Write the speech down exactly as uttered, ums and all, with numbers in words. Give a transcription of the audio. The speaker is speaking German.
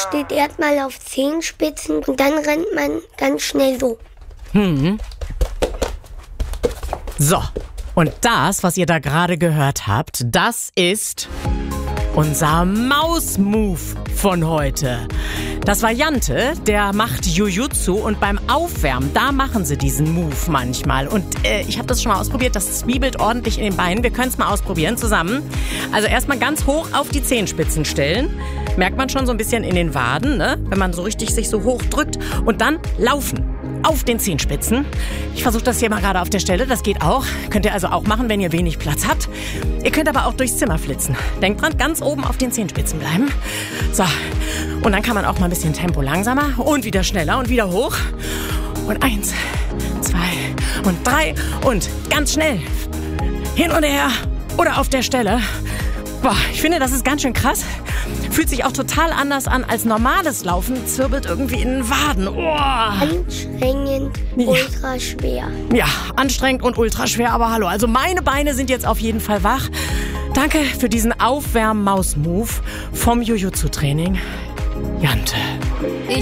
steht erstmal auf Zehenspitzen und dann rennt man ganz schnell so. Hm. So, und das, was ihr da gerade gehört habt, das ist unser Maus-Move von heute. Das war Jante, der macht Jujutsu und beim Aufwärmen, da machen sie diesen Move manchmal. Und äh, ich habe das schon mal ausprobiert, das zwiebelt ordentlich in den Beinen. Wir können es mal ausprobieren zusammen. Also erstmal ganz hoch auf die Zehenspitzen stellen. Merkt man schon so ein bisschen in den Waden, ne? Wenn man so richtig sich so hoch drückt. Und dann laufen. Auf den Zehenspitzen. Ich versuche das hier mal gerade auf der Stelle, das geht auch. Könnt ihr also auch machen, wenn ihr wenig Platz habt. Ihr könnt aber auch durchs Zimmer flitzen. Denkt dran, ganz oben auf den Zehenspitzen bleiben. So, und dann kann man auch mal ein bisschen Tempo langsamer und wieder schneller und wieder hoch. Und eins, zwei und drei und ganz schnell. Hin und her oder auf der Stelle. Boah, ich finde, das ist ganz schön krass. Fühlt sich auch total anders an als normales Laufen. Zwirbelt irgendwie in den Waden. Oh. Anstrengend, Ja. ultra schwer. Ja, anstrengend und ultra schwer, aber hallo. Also meine Beine sind jetzt auf jeden Fall wach. Danke für diesen Aufwärm-Maus-Move vom Jujutsu-Training. Jante. Ich